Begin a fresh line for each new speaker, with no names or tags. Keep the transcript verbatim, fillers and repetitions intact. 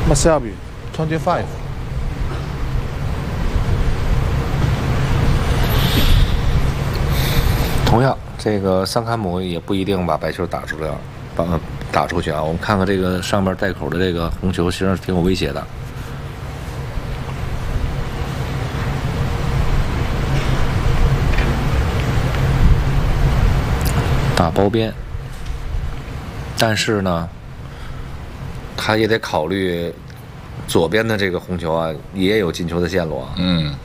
Masabi twenty-five。
同样，这个桑坎姆也不一定把白球打出来，把打出去啊。我们看看这个上面带口的这个红球，实际上是挺有威胁的。打包边，但是呢，他也得考虑左边的这个红球啊，也有进球的线路啊。
嗯。